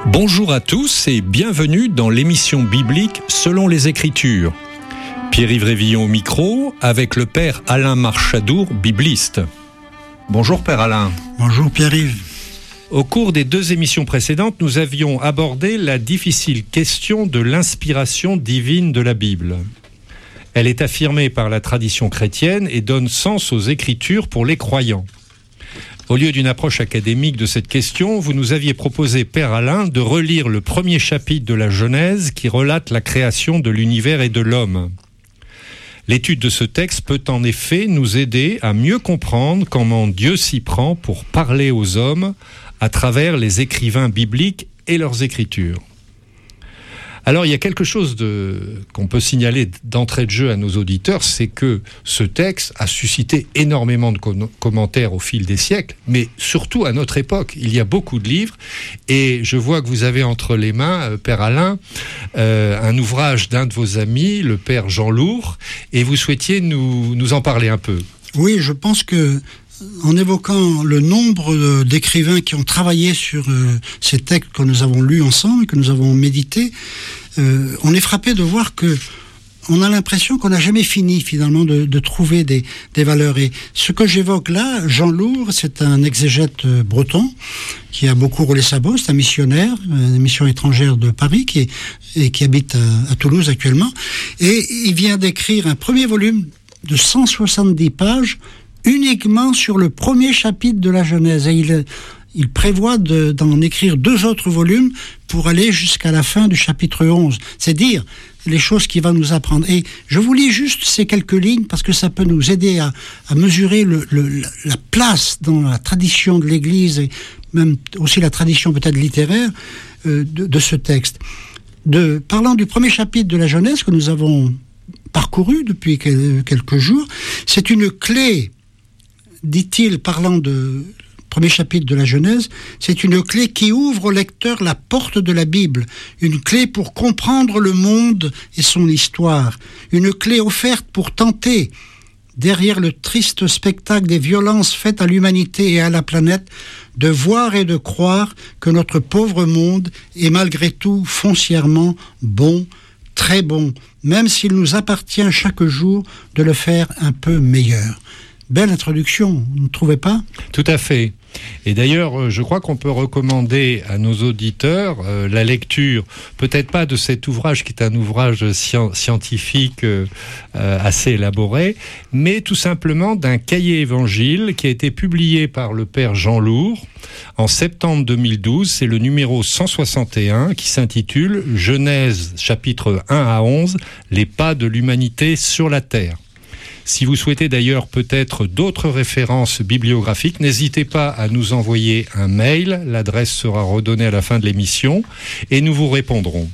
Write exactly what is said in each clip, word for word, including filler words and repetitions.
Bonjour à tous et bienvenue dans l'émission biblique Selon les Écritures. Pierre-Yves Révillon au micro avec le Père Alain Marchadour, bibliste. Bonjour Père Alain. Bonjour Pierre-Yves. Au cours des deux émissions précédentes, nous avions abordé la difficile question de l'inspiration divine de la Bible. Elle est affirmée par la tradition chrétienne et donne sens aux Écritures pour les croyants. Au lieu d'une approche académique de cette question, vous nous aviez proposé, Père Alain, de relire le premier chapitre de la Genèse qui relate la création de l'univers et de l'homme. L'étude de ce texte peut en effet nous aider à mieux comprendre comment Dieu s'y prend pour parler aux hommes à travers les écrivains bibliques et leurs écritures. Alors il y a quelque chose de, qu'on peut signaler d'entrée de jeu à nos auditeurs, c'est que ce texte a suscité énormément de com- commentaires au fil des siècles, mais surtout à notre époque. Il y a beaucoup de livres et je vois que vous avez entre les mains, euh, Père Alain, euh, un ouvrage d'un de vos amis, le Père Jean Lourd, et vous souhaitiez nous, nous en parler un peu. Oui, je pense que en évoquant le nombre d'écrivains qui ont travaillé sur euh, ces textes que nous avons lus ensemble, que nous avons médités, euh, on est frappé de voir que on a l'impression qu'on n'a jamais fini finalement de, de trouver des, des valeurs. Et ce que j'évoque là, Jean Lourd, c'est un exégète breton qui a beaucoup roulé sa bosse, c'est un missionnaire, une mission étrangère de Paris qui, est, et qui habite à, à Toulouse actuellement. Et il vient d'écrire un premier volume de cent soixante-dix pages uniquement sur le premier chapitre de la Genèse. Et il, il prévoit de, d'en écrire deux autres volumes pour aller jusqu'à la fin du chapitre onze. C'est dire les choses qu'il va nous apprendre. Et je vous lis juste ces quelques lignes parce que ça peut nous aider à, à mesurer le, le, la place dans la tradition de l'Église et même aussi la tradition peut-être littéraire euh, de, de ce texte. De, parlant du premier chapitre de la Genèse que nous avons parcouru depuis quelques jours, c'est une clé, dit-il, parlant de premier chapitre de la Genèse, c'est une clé qui ouvre au lecteur la porte de la Bible, une clé pour comprendre le monde et son histoire, une clé offerte pour tenter, derrière le triste spectacle des violences faites à l'humanité et à la planète, de voir et de croire que notre pauvre monde est malgré tout foncièrement bon, très bon, même s'il nous appartient chaque jour de le faire un peu meilleur. Belle introduction, vous ne trouvez pas ? Tout à fait. Et d'ailleurs, je crois qu'on peut recommander à nos auditeurs euh, la lecture, peut-être pas de cet ouvrage qui est un ouvrage sci- scientifique euh, assez élaboré, mais tout simplement d'un cahier évangile qui a été publié par le Père Jean Lourd en septembre deux mille douze. C'est le numéro cent soixante et un qui s'intitule « Genèse chapitre un à onze, les pas de l'humanité sur la terre ». Si vous souhaitez d'ailleurs peut-être d'autres références bibliographiques, n'hésitez pas à nous envoyer un mail. L'adresse sera redonnée à la fin de l'émission et nous vous répondrons.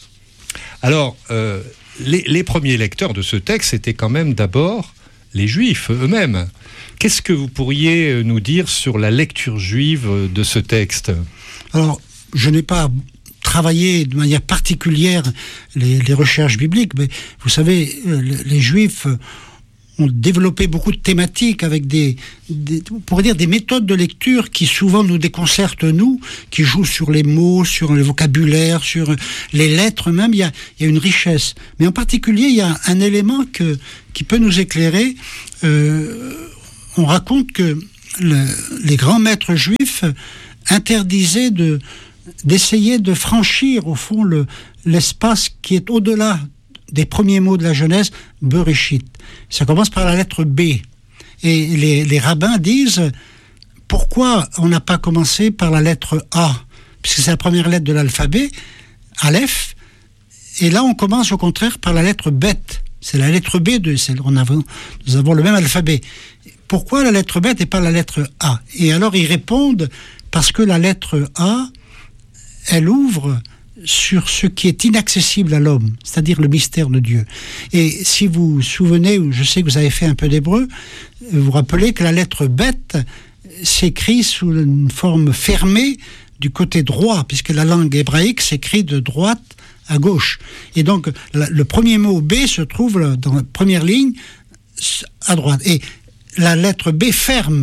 Alors, euh, les, les premiers lecteurs de ce texte étaient quand même d'abord les Juifs eux-mêmes. Qu'est-ce que vous pourriez nous dire sur la lecture juive de ce texte ? Alors, je n'ai pas travaillé de manière particulière les, les recherches bibliques, mais vous savez, les Juifs ont développé beaucoup de thématiques avec des, des, on pourrait dire des méthodes de lecture qui souvent nous déconcertent, nous, qui jouent sur les mots, sur le vocabulaire, sur les lettres même. Il y a, il y a une richesse. Mais en particulier, il y a un élément que, qui peut nous éclairer. Euh, on raconte que le, les grands maîtres juifs interdisaient de, d'essayer de franchir, au fond, le, l'espace qui est au-delà des premiers mots de la Genèse, Bereshit. Ça commence par la lettre B. Et les, les rabbins disent, pourquoi on n'a pas commencé par la lettre A ? Puisque c'est la première lettre de l'alphabet, Aleph. Et là, on commence au contraire par la lettre Bet. C'est la lettre B, de, c'est, on a, nous avons le même alphabet. Pourquoi la lettre Bet et pas la lettre A ? Et alors, ils répondent, parce que la lettre A, elle ouvre sur ce qui est inaccessible à l'homme, c'est-à-dire le mystère de Dieu. Et si vous vous souvenez, je sais que vous avez fait un peu d'hébreu, vous vous rappelez que la lettre Bet s'écrit sous une forme fermée du côté droit, puisque la langue hébraïque s'écrit de droite à gauche. Et donc, le premier mot B se trouve dans la première ligne à droite. Et la lettre B ferme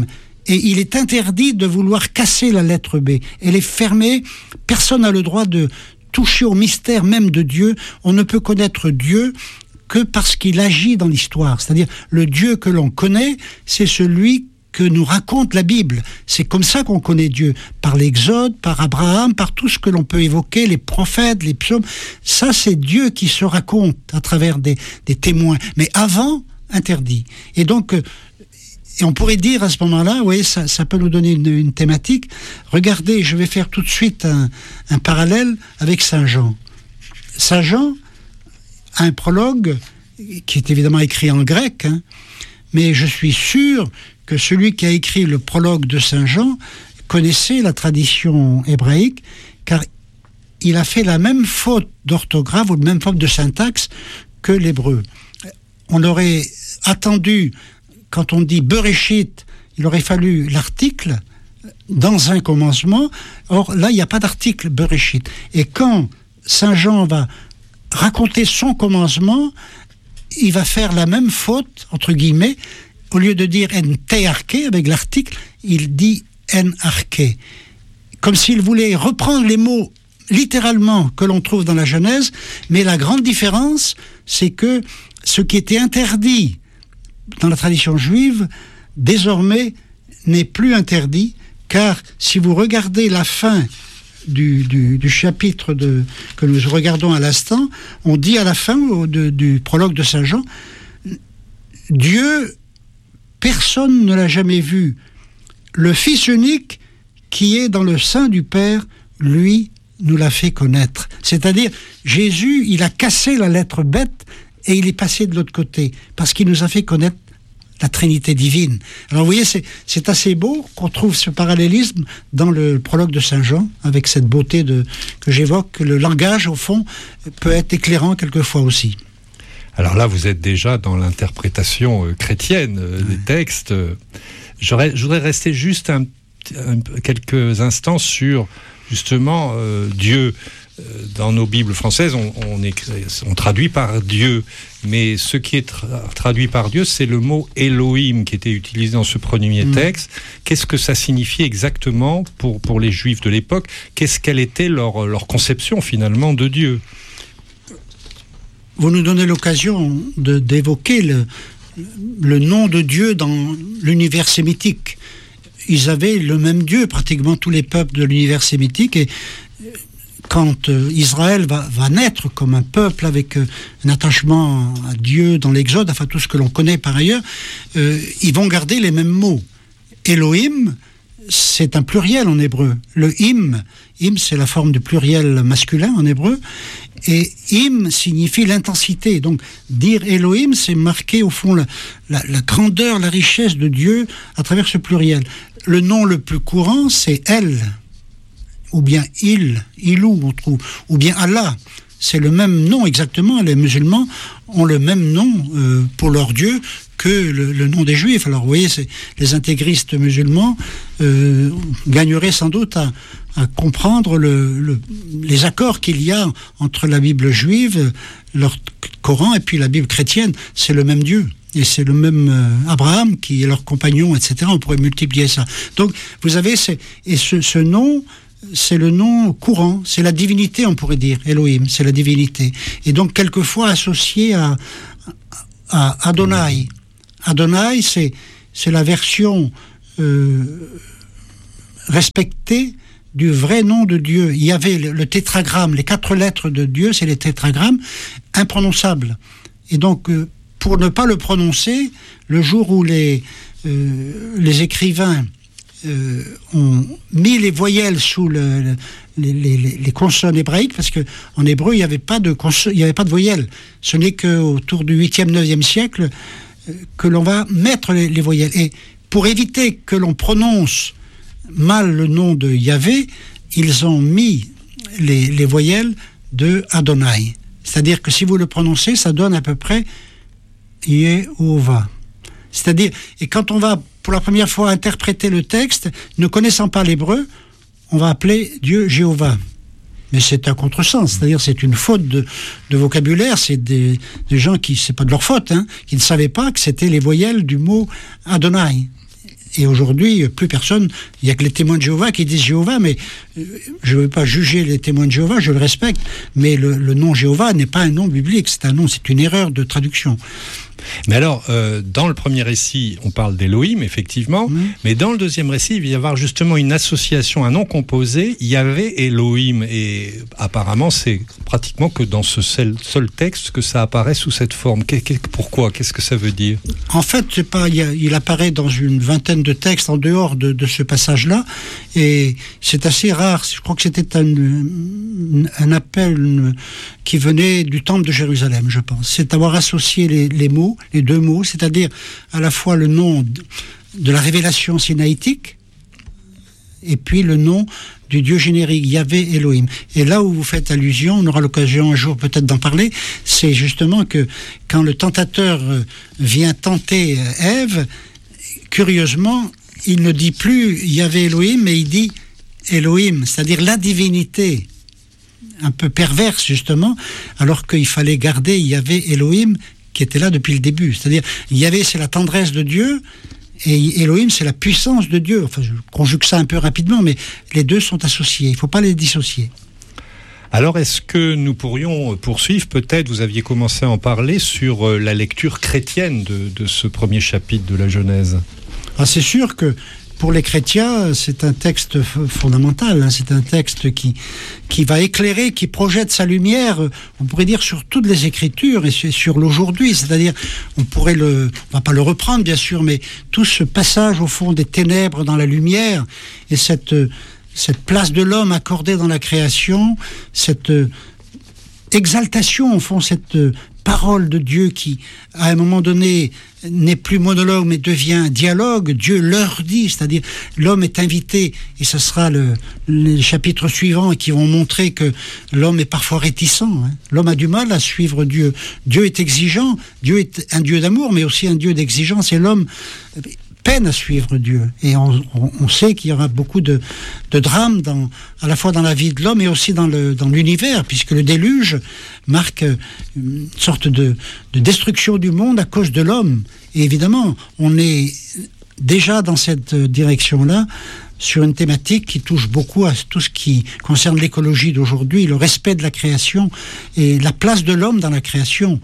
Et il est interdit de vouloir casser la lettre B. Elle est fermée. Personne n'a le droit de toucher au mystère même de Dieu. On ne peut connaître Dieu que parce qu'il agit dans l'histoire. C'est-à-dire, le Dieu que l'on connaît, c'est celui que nous raconte la Bible. C'est comme ça qu'on connaît Dieu, par l'Exode, par Abraham, par tout ce que l'on peut évoquer, les prophètes, les psaumes. Ça, c'est Dieu qui se raconte à travers des, des témoins. Mais avant, interdit. Et donc, euh, et on pourrait dire à ce moment-là, vous voyez, ça, ça peut nous donner une, une thématique. Regardez, je vais faire tout de suite un, un parallèle avec Saint Jean. Saint Jean a un prologue qui est évidemment écrit en grec, hein, mais je suis sûr que celui qui a écrit le prologue de Saint Jean connaissait la tradition hébraïque, car il a fait la même faute d'orthographe ou la même faute de syntaxe que l'hébreu. On aurait attendu, quand on dit Bereshit, il aurait fallu l'article dans un commencement. Or, là, il n'y a pas d'article Bereshit. Et quand Saint Jean va raconter son commencement, il va faire la même faute, entre guillemets. Au lieu de dire en théarché avec l'article, il dit en arché. Comme s'il voulait reprendre les mots littéralement que l'on trouve dans la Genèse, mais la grande différence, c'est que ce qui était interdit dans la tradition juive, désormais n'est plus interdit, car si vous regardez la fin du, du, du chapitre de, que nous regardons à l'instant, on dit à la fin de, du prologue de Saint Jean, Dieu, personne ne l'a jamais vu. Le Fils unique qui est dans le sein du Père, lui, nous l'a fait connaître. C'est-à-dire, Jésus, il a cassé la lettre bête et il est passé de l'autre côté, parce qu'il nous a fait connaître la Trinité divine. Alors vous voyez, c'est, c'est assez beau qu'on trouve ce parallélisme dans le prologue de Saint Jean, avec cette beauté de, que j'évoque. Le langage, au fond, peut être éclairant quelquefois aussi. Alors là, vous êtes déjà dans l'interprétation euh, chrétienne euh, des textes. J'aurais, je voudrais rester juste un, un, quelques instants sur, justement, euh, Dieu. Euh, dans nos Bibles françaises, on, on, écrit, on traduit par Dieu. Mais ce qui est tra- traduit par Dieu, c'est le mot Elohim qui était utilisé dans ce premier mmh. texte. Qu'est-ce que ça signifie exactement pour, pour les Juifs de l'époque ? Qu'est-ce qu'elle était leur, leur conception, finalement, de Dieu ? Vous nous donnez l'occasion de, d'évoquer le, le nom de Dieu dans l'univers sémitique. Ils avaient le même Dieu, pratiquement tous les peuples de l'univers sémitique, et quand euh, Israël va, va naître comme un peuple avec euh, un attachement à Dieu dans l'Exode, enfin tout ce que l'on connaît par ailleurs, euh, ils vont garder les mêmes mots. Elohim, c'est un pluriel en hébreu. Le im, im c'est la forme du pluriel masculin en hébreu, et im signifie l'intensité. Donc dire Elohim, c'est marquer au fond la, la, la grandeur, la richesse de Dieu à travers ce pluriel. Le nom le plus courant, c'est El, ou bien Il, Ilou, on trouve, ou bien Allah. C'est le même nom exactement. Les musulmans ont le même nom euh, pour leur Dieu que le, le nom des Juifs. Alors vous voyez, c'est, les intégristes musulmans euh, gagneraient sans doute à, à comprendre le, le, les accords qu'il y a entre la Bible juive, leur Coran, et puis la Bible chrétienne. C'est le même Dieu. Et c'est le même euh, Abraham qui est leur compagnon, et cetera. On pourrait multiplier ça. Donc vous avez ces, et ce, ce nom, c'est le nom courant, c'est la divinité, on pourrait dire, Elohim, c'est la divinité. Et donc, quelquefois associé à, à Adonai. Adonai, c'est, c'est la version euh, respectée du vrai nom de Dieu. Il y avait le, le tétragramme, les quatre lettres de Dieu, c'est les tétragrammes imprononçables. Et donc, euh, pour ne pas le prononcer, le jour où les, euh, les écrivains Euh, ont mis les voyelles sous le, le, les, les, les consonnes hébraïques, parce qu'en hébreu, il n'y avait pas de conso- il n'y avait pas de voyelles. Ce n'est qu'autour du huitième, neuvième siècle euh, que l'on va mettre les, les voyelles. Et pour éviter que l'on prononce mal le nom de Yahvé, ils ont mis les, les voyelles de Adonai. C'est-à-dire que si vous le prononcez, ça donne à peu près Yehovah. C'est-à-dire, et quand on va pour la première fois interpréter le texte, ne connaissant pas l'hébreu, on va appeler Dieu Jéhovah. Mais c'est un contresens, c'est-à-dire c'est une faute de, de vocabulaire, c'est des, des gens qui, c'est pas de leur faute, hein, qui ne savaient pas que c'était les voyelles du mot Adonai. Et aujourd'hui, plus personne, il n'y a que les témoins de Jéhovah qui disent Jéhovah, mais je ne veux pas juger les témoins de Jéhovah, je le respecte, mais le, le nom Jéhovah n'est pas un nom biblique, c'est un nom, c'est une erreur de traduction. Mais alors, euh, dans le premier récit, on parle d'Élohim, effectivement, mmh. mais dans le deuxième récit, il va y avoir justement une association, un nom composé, Yahvé Elohim, et apparemment, c'est pratiquement que dans ce seul, seul texte que ça apparaît sous cette forme. Qu'est, qu'est, pourquoi ? Qu'est-ce que ça veut dire ? En fait, c'est pas, il, y a, il apparaît dans une vingtaine de textes en dehors de, de ce passage-là, et c'est assez rare. Je crois que c'était un, un appel une, qui venait du temple de Jérusalem, je pense. C'est d'avoir associé les, les mots, les deux mots, c'est-à-dire à la fois le nom de la révélation sinaïtique et puis le nom du Dieu générique, Yahvé Elohim. Et là où vous faites allusion, on aura l'occasion un jour peut-être d'en parler, c'est justement que quand le tentateur vient tenter Ève, curieusement, il ne dit plus Yahvé Elohim, mais il dit Elohim, c'est-à-dire la divinité, un peu perverse justement, alors qu'il fallait garder Yahvé Elohim qui était là depuis le début. C'est-à-dire, Yahvé, c'est la tendresse de Dieu, et Elohim, c'est la puissance de Dieu. Enfin, je conjugue ça un peu rapidement, mais les deux sont associés. Il ne faut pas les dissocier. Alors, est-ce que nous pourrions poursuivre, peut-être, vous aviez commencé à en parler, sur la lecture chrétienne de, de ce premier chapitre de la Genèse ? Ah, c'est sûr que pour les chrétiens, c'est un texte f- fondamental, hein. C'est un texte qui, qui va éclairer, qui projette sa lumière, on pourrait dire, sur toutes les Écritures et sur, sur l'aujourd'hui. C'est-à-dire, on pourrait le, on va pas le reprendre, bien sûr, mais tout ce passage au fond des ténèbres dans la lumière et cette, cette place de l'homme accordée dans la création, cette exaltation, au fond, cette parole de Dieu qui, à un moment donné, n'est plus monologue, mais devient dialogue. Dieu leur dit, c'est-à-dire l'homme est invité, et ce sera le, les chapitres suivants qui vont montrer que l'homme est parfois réticent. Hein. L'homme a du mal à suivre Dieu. Dieu est exigeant, Dieu est un Dieu d'amour, mais aussi un Dieu d'exigence, et l'homme peine à suivre Dieu. Et on, on, on sait qu'il y aura beaucoup de, de drames, dans, à la fois dans la vie de l'homme et aussi dans, le, dans l'univers, puisque le déluge marque une sorte de, de destruction du monde à cause de l'homme. Et évidemment, on est déjà dans cette direction-là, sur une thématique qui touche beaucoup à tout ce qui concerne l'écologie d'aujourd'hui, le respect de la création et la place de l'homme dans la création.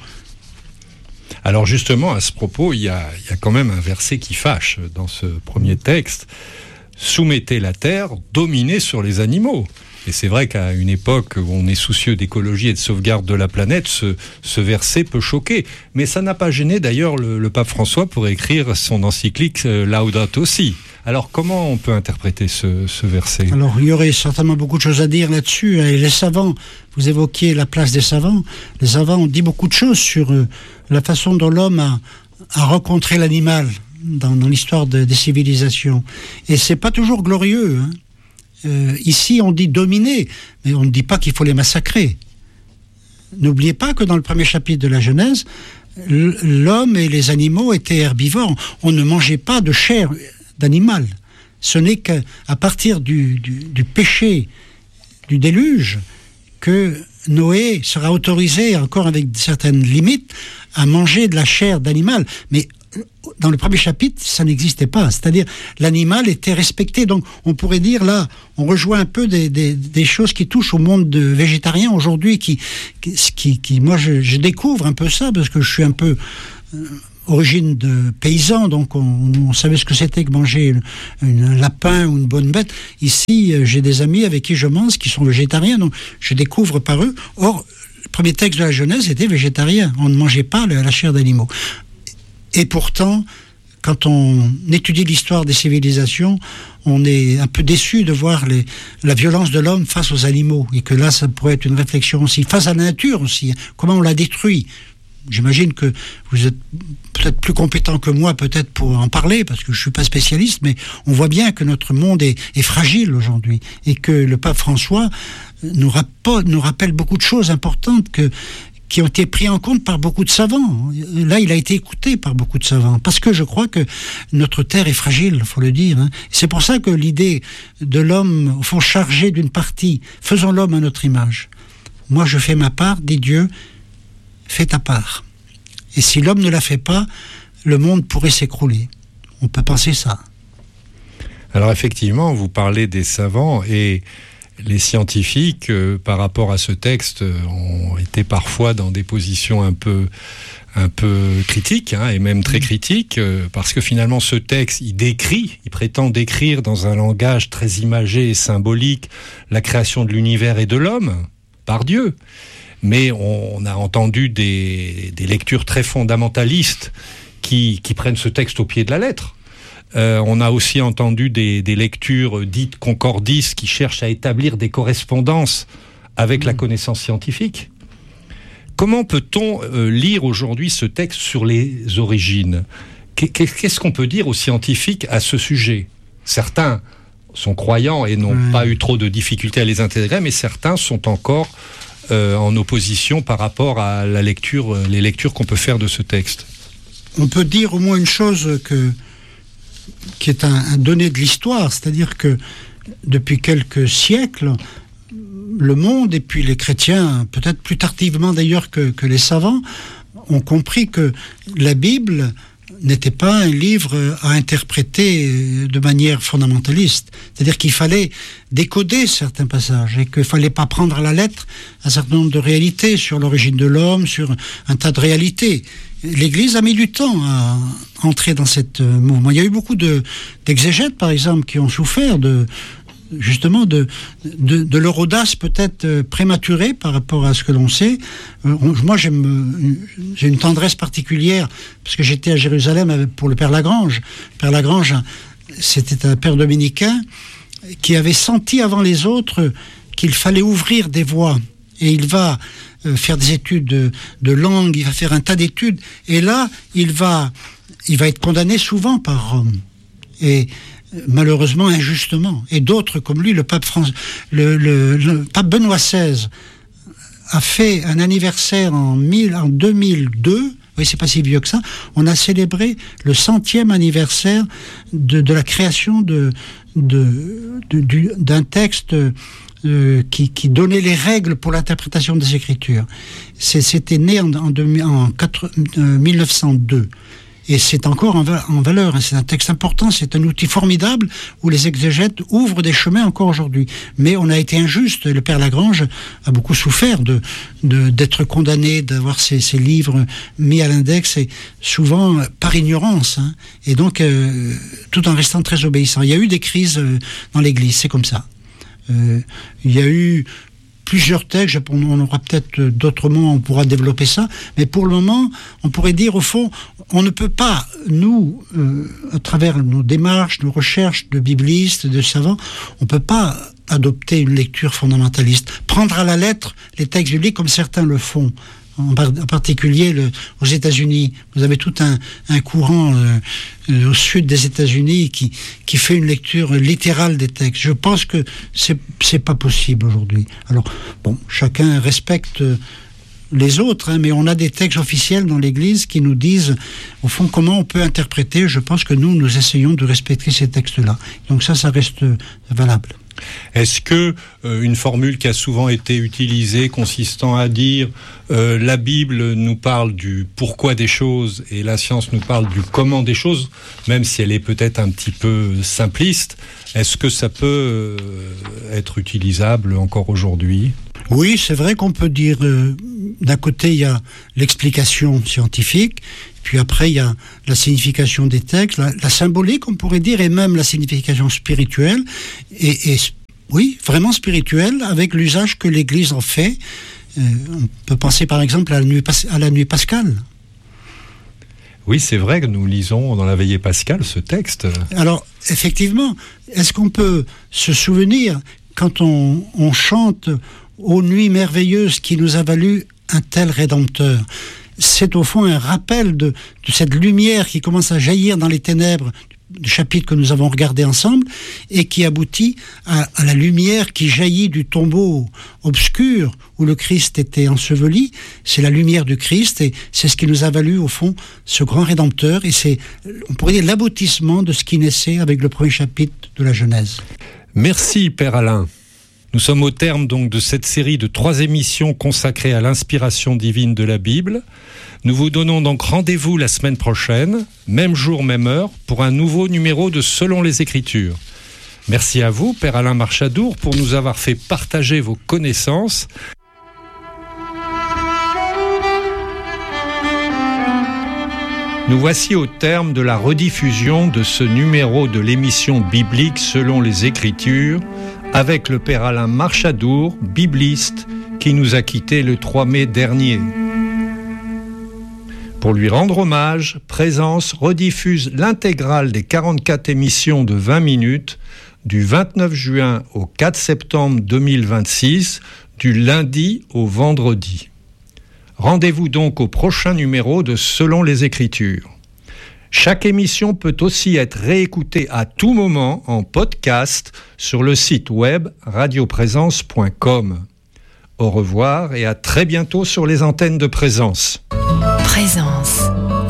Alors justement, à ce propos, il y a, il y a quand même un verset qui fâche dans ce premier texte. « Soumettez la terre, dominez sur les animaux ». Et c'est vrai qu'à une époque où on est soucieux d'écologie et de sauvegarde de la planète, ce, ce verset peut choquer. Mais ça n'a pas gêné d'ailleurs le, le pape François pour écrire son encyclique euh, Laudato Si. Alors comment on peut interpréter ce, ce verset ? Alors il y aurait certainement beaucoup de choses à dire là-dessus. Et les savants, vous évoquiez la place des savants. Les savants ont dit beaucoup de choses sur euh, la façon dont l'homme a, a rencontré l'animal dans, dans l'histoire de, des civilisations. Et c'est pas toujours glorieux, hein. Euh, ici, on dit dominer, mais on ne dit pas qu'il faut les massacrer. N'oubliez pas que dans le premier chapitre de la Genèse, l'homme et les animaux étaient herbivores. On ne mangeait pas de chair d'animal. Ce n'est qu'à partir du, du, du péché, du déluge, que Noé sera autorisé, encore avec certaines limites, à manger de la chair d'animal. Mais dans le premier chapitre, ça n'existait pas. C'est-à-dire, l'animal était respecté. Donc, on pourrait dire, là, on rejoint un peu des, des, des choses qui touchent au monde de végétarien aujourd'hui, qui, qui, qui moi, je, je découvre un peu ça, parce que je suis un peu euh, origine de paysan, donc on, on savait ce que c'était que manger une, un lapin ou une bonne bête. Ici, euh, j'ai des amis avec qui je mange qui sont végétariens, donc je découvre par eux. Or, le premier texte de la Genèse était végétarien. On ne mangeait pas la, la chair d'animaux. Et pourtant, quand on étudie l'histoire des civilisations, on est un peu déçu de voir les, la violence de l'homme face aux animaux. Et que là, ça pourrait être une réflexion aussi. Face à la nature aussi. Comment on la détruit. J'imagine que vous êtes peut-être plus compétent que moi, peut-être pour en parler, parce que je ne suis pas spécialiste, mais on voit bien que notre monde est, est fragile aujourd'hui. Et que le pape François nous, rapporte, nous rappelle beaucoup de choses importantes que qui ont été pris en compte par beaucoup de savants. Là, il a été écouté par beaucoup de savants. Parce que je crois que notre terre est fragile, il faut le dire. Hein. C'est pour ça que l'idée de l'homme, au fond, chargé d'une partie, faisons l'homme à notre image. Moi, je fais ma part, dit Dieu, fais ta part. Et si l'homme ne la fait pas, le monde pourrait s'écrouler. On peut penser ça. Alors effectivement, vous parlez des savants et les scientifiques, euh, par rapport à ce texte, ont été parfois dans des positions un peu, un peu critiques, hein, et même très critiques, euh, parce que finalement ce texte, il décrit, il prétend décrire dans un langage très imagé et symbolique la création de l'univers et de l'homme par Dieu. Mais on, on a entendu des, des lectures très fondamentalistes qui, qui prennent ce texte au pied de la lettre. Euh, on a aussi entendu des, des lectures dites concordistes qui cherchent à établir des correspondances avec mmh. la connaissance scientifique. Comment peut-on euh, lire aujourd'hui ce texte sur les origines ? Qu'est-ce qu'on peut dire aux scientifiques à ce sujet ? Certains sont croyants et n'ont mmh. pas eu trop de difficultés à les intégrer, mais certains sont encore euh, en opposition par rapport à la lecture, les lectures qu'on peut faire de ce texte. On peut dire au moins une chose que qui est un, un donné de l'histoire, c'est-à-dire que depuis quelques siècles, le monde et puis les chrétiens, peut-être plus tardivement d'ailleurs que, que les savants, ont compris que la Bible n'était pas un livre à interpréter de manière fondamentaliste. C'est-à-dire qu'il fallait décoder certains passages et qu'il ne fallait pas prendre à la lettre un certain nombre de réalités sur l'origine de l'homme, sur un tas de réalités. L'Église a mis du temps à entrer dans cette mouvement. Il y a eu beaucoup de, d'exégètes, par exemple, qui ont souffert de, justement de, de, de leur audace peut-être prématurée par rapport à ce que l'on sait. Euh, moi, j'aime, j'ai une tendresse particulière, parce que j'étais à Jérusalem pour le Père Lagrange. Père Lagrange, c'était un père dominicain qui avait senti avant les autres qu'il fallait ouvrir des voies. Et il va euh, faire des études de, de langue, il va faire un tas d'études, et là, il va, il va être condamné souvent par Rome. Et malheureusement, injustement. Et d'autres, comme lui, le pape, France, le, le, le pape Benoît seize, a fait un anniversaire en, mille, en deux mille deux, oui, c'est pas si vieux que ça, on a célébré le centième anniversaire de, de la création de, de, de, du, d'un texte Euh, qui, qui donnait les règles pour l'interprétation des Écritures. C'est, c'était né en, en, en quatre, euh, mille neuf cent deux. Et c'est encore en, va, en valeur. Hein. C'est un texte important, c'est un outil formidable où les exégètes ouvrent des chemins encore aujourd'hui. Mais on a été injuste. Le Père Lagrange a beaucoup souffert de, de, d'être condamné, d'avoir ses, ses livres mis à l'index, et souvent par ignorance. Hein. Et donc, euh, tout en restant très obéissant. Il y a eu des crises euh, dans l'Église, c'est comme ça. Euh, il y a eu plusieurs textes, on aura peut-être d'autres mots, on pourra développer ça, mais pour le moment, on pourrait dire au fond, on ne peut pas, nous, euh, à travers nos démarches, nos recherches de biblistes, de savants, on ne peut pas adopter une lecture fondamentaliste, prendre à la lettre les textes bibliques comme certains le font. En, par, en particulier le, aux États-Unis, vous avez tout un, un courant euh, euh, au sud des États-Unis qui, qui fait une lecture littérale des textes. Je pense que c'est, c'est pas possible aujourd'hui. Alors, bon, chacun respecte les autres, hein, mais on a des textes officiels dans l'Église qui nous disent, au fond, comment on peut interpréter. Je pense que nous, nous essayons de respecter ces textes-là. Donc ça, ça reste valable. Est-ce que euh, une formule qui a souvent été utilisée consistant à dire euh, la Bible nous parle du pourquoi des choses et la science nous parle du comment des choses, même si elle est peut-être un petit peu simpliste, est-ce que ça peut euh, être utilisable encore aujourd'hui ? Oui, c'est vrai qu'on peut dire, euh, d'un côté il y a l'explication scientifique, puis après il y a la signification des textes, la, la symbolique on pourrait dire, et même la signification spirituelle, et, et oui, vraiment spirituelle, avec l'usage que l'Église en fait. Euh, on peut penser par exemple à la nuit, à la nuit pascale. Oui, c'est vrai que nous lisons dans la veillée pascale ce texte. Alors, effectivement, est-ce qu'on peut se souvenir, quand on, on chante « Ô nuit merveilleuse qui nous a valu un tel Rédempteur », c'est au fond un rappel de, de cette lumière qui commence à jaillir dans les ténèbres du chapitre que nous avons regardé ensemble et qui aboutit à, à la lumière qui jaillit du tombeau obscur où le Christ était enseveli. C'est la lumière du Christ et c'est ce qui nous a valu au fond ce grand Rédempteur, et c'est, on pourrait dire, l'aboutissement de ce qui naissait avec le premier chapitre de la Genèse. Merci Père Alain. Nous sommes au terme donc de cette série de trois émissions consacrées à l'inspiration divine de la Bible. Nous vous donnons donc rendez-vous la semaine prochaine, même jour, même heure, pour un nouveau numéro de Selon les Écritures. Merci à vous, Père Alain Marchadour, pour nous avoir fait partager vos connaissances. Nous voici au terme de la rediffusion de ce numéro de l'émission biblique selon les Écritures, avec le Père Alain Marchadour, bibliste, qui nous a quittés le trois mai dernier. Pour lui rendre hommage, Présence rediffuse l'intégrale des quarante-quatre émissions de vingt minutes du vingt-neuf juin au quatre septembre deux mille vingt-six, du lundi au vendredi. Rendez-vous donc au prochain numéro de Selon les Écritures. Chaque émission peut aussi être réécoutée à tout moment en podcast sur le site web radioprésence point com. Au revoir et à très bientôt sur les antennes de Présence. Présence.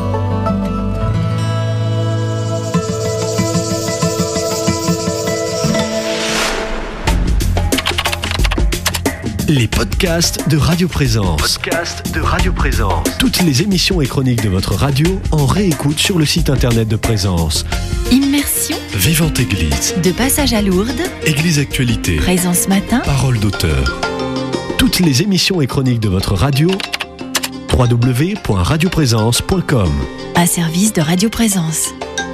Les podcasts de Radio Présence. Podcasts de Radio Présence. Toutes les émissions et chroniques de votre radio en réécoute sur le site internet de Présence. Immersion. Vivante Église. De passage à Lourdes. Église Actualité. Présence Matin. Parole d'auteur. Toutes les émissions et chroniques de votre radio. w w w point radio présence point com. Un service de Radio Présence.